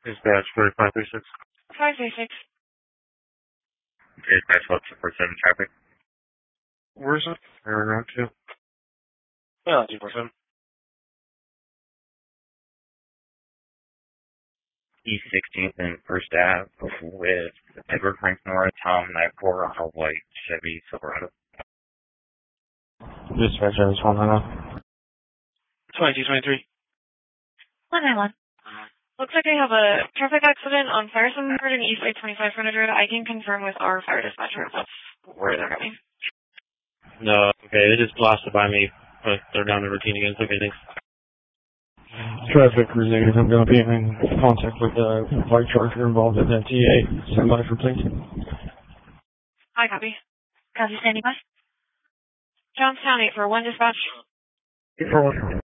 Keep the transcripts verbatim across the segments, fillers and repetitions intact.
Dispatch for five three six. five three six. Dispatch one two four seven traffic. Where's it? Around two. Yeah, two four seven. East sixteenth and First Ave with Edward Frank Nora, Tom nine four on a white Chevy Silverado. Dispatch is one nine one. twenty-two twenty-three. one nine one. Looks like I have a traffic accident on Firestone Road and East Side twenty-five Frontage Road. I can confirm with our fire dispatcher if that's where they're coming. No, okay, they just blasted by me, but they're down to routine again, so okay, thanks. Traffic resumes. I'm going to be in contact with the white charger involved in that T A. Stand by for please. Hi, copy. Copy, standing by. Johnstown eight four one dispatch. eight four one.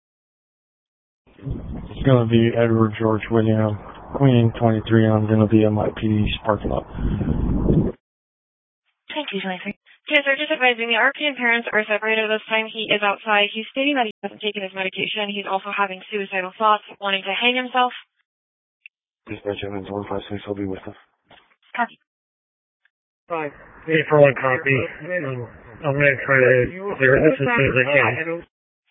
It's going to be Edward George William, Queen twenty-three. I'm going to be in my P D's parking lot. twenty-two twenty-three. Yes, sir, just advising the R P and parents are separated at this time. He is outside. He's stating that he hasn't taken his medication. He's also having suicidal thoughts, wanting to hang himself. Dispatch Evans one five six will be with us. Copy. Five. eight four one copy. Um, I'm going to try to clear this as soon as I can.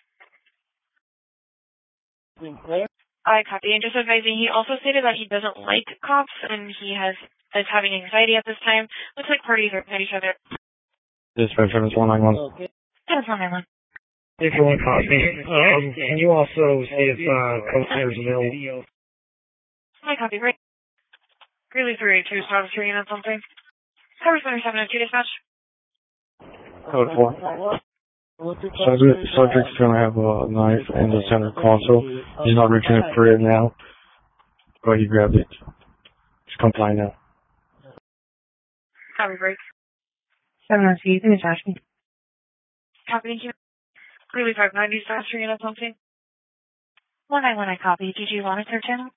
I copy. And just advising, he also stated that he doesn't like cops and he has is having anxiety at this time. Looks like parties are at each other. Dispatch Evans one nine one. Okay. That's one nine one. eight four one copy. Um, can you also see if uh, co-players available? I copy. Right. Greeley three eight two, status three unit something. Cover center seven oh two dispatch. Code four. Subject, subject's going to have a knife in the center console. He's not reaching it for it now, but he grabbed it. Just comply now. Copy, break. seven oh two, dispatch. Copy, thank you. Greeley five ninety, status three unit something. one nine one, I copy. Did you monitor channel?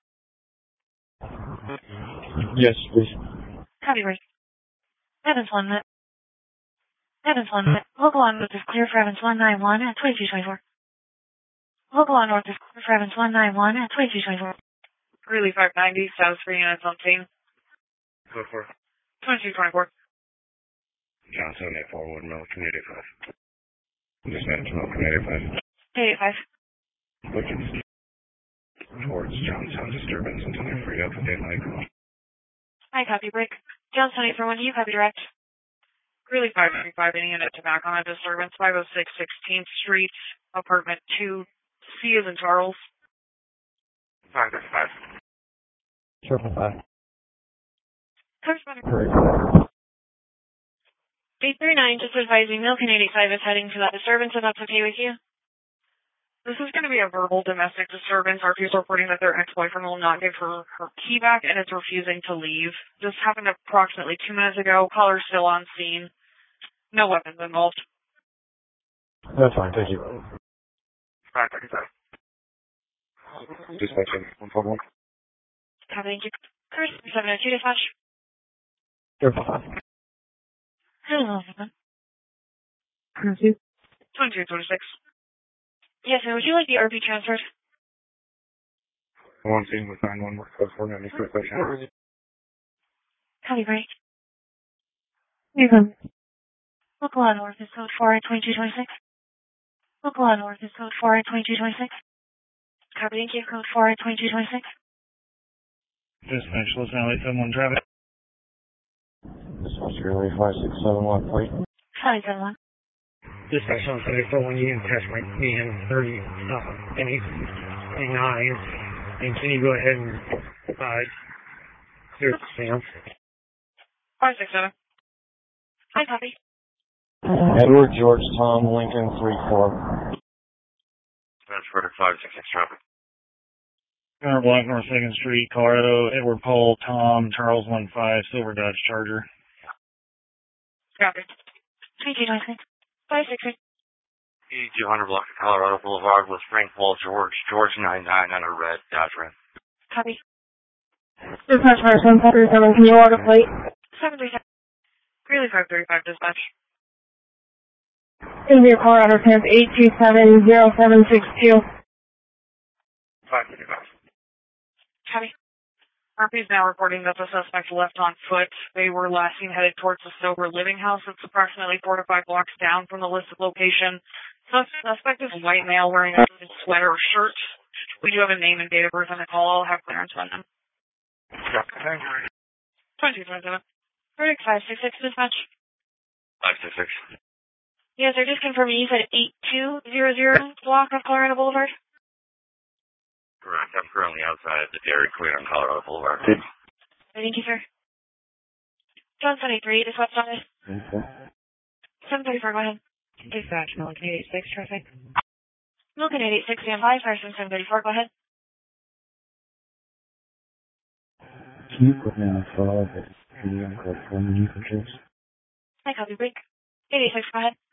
Yes, please. Copy, break. Evans one, Evans one, local on north is clear for Evans one nine one at twenty-two twenty-four. Local on north is clear for Evans one nine one at twenty-two twenty-four. Greeley five ninety, status three unit something. Code four. twenty-two twenty-four. Johnson eight four one, Mill, Community five. Dispatch, Mill, Community five. eight five. Looking towards Johnstown disturbance until they're free up again, like. I copy, break. Johnstown eight four one, do you copy direct? Greeley five thirty-five, any unit to back on a disturbance, five oh six sixteenth Street, apartment two, C as in Charles. five thirty-five. Triple five. Correspondent. eight three nine, just advising Milk and eighty-five is heading to that disturbance, if that's okay with you. This is going to be a verbal domestic disturbance. R P is reporting that their ex-boyfriend will not give her her key back and is refusing to leave. This happened approximately two minutes ago. Caller's still on scene. No weapons involved. That's fine, thank you. five thirty-five. Dispatch one four one. Copy, thank you. Chris, seven oh two dispatch. Triple five. Hello, everyone. twenty-two. twenty-two twenty-six. Yes, sir. Would you like the R P transferred? One scene with nine one one code four ninety six. Copy, break. Here you go. Local on north is code four at twenty-two twenty-six. Local on north is code four at twenty-two twenty-six. Copy, thank you. Code four at twenty-two twenty-six. Dispatch, listen now, eight seven one traffic. Dispatch, Greeley five six seven one, plate. five seven one. Dispatch, on seven four one, you can catch my P M thirty, uh, any, any nine. And can you go ahead and, uh, clear the Sam? five six seven. Hi, copy. Edward George Tom Lincoln three four. Transfer to five six six traffic. Center Block North second Street, Colorado, Edward Paul Tom Charles one five, Silver Dodge Charger. Copy. twenty-two twenty-six. five six six. E two hundred block of Colorado Boulevard with Frank Paul George, George nine nine on a red Dodge Ram. Copy. Dispatch for seven thirty-seven, can you order plate? seven three seven. Greeley five thirty-five dispatch. It's going to be a Colorado Camp eight two seven zero seven six two. five thirty-five. Copy. Murphy is now reporting that the suspect left on foot. They were last seen headed towards the Sober Living House. It's approximately four to five blocks down from the listed location. The suspect is a white male wearing a sweater or shirt. We do have a name and date of birth on the call. I'll have clearance on them. twenty-two twenty-seven. Verdict five six six dispatch. five six six. Yes, sir. Just confirming you said eight two zero zero block of Colorado Boulevard. Correct. I'm currently outside the Dairy Queen on Colorado Boulevard. Thank you, sir. John seventy-three, dispatch office. seven thirty-four, go ahead. Dispatch, Milliken eight eighty-six, traffic. Milliken eight eighty-six, stand by. Person seven thirty-four, go ahead. Can you put me on a file that the uncorrect phone you can choose? I copy, break. eight eighty-six, go ahead.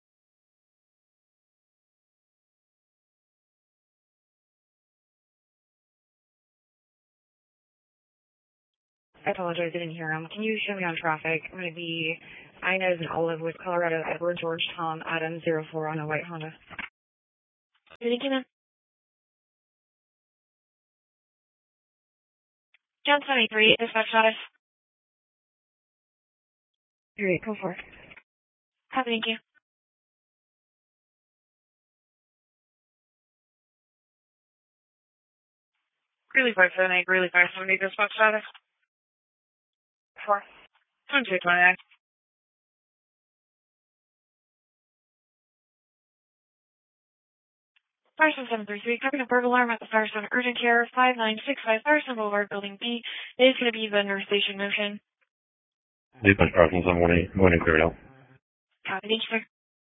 I apologize, I didn't hear him. Can you show me on traffic? I'm going to be Inez and Olive with Colorado, Edward, George, Tom, Adam, zero four on a white Honda. Thank you, ma'am. John seventy-three, dispatch status. Great, go for it. Copy, thank you. Greeley five seven eight, Greeley five seven eight, dispatch status. Four. twenty-two twenty-nine. Firestone seven three three, copy the bird alarm at the Firestone Urgent Care, five nine six five Firestone Boulevard, Building B. It is going to be the nurse station motion. Dispatch Parsons, I'm going to clear it out. Copy, thank you, sir.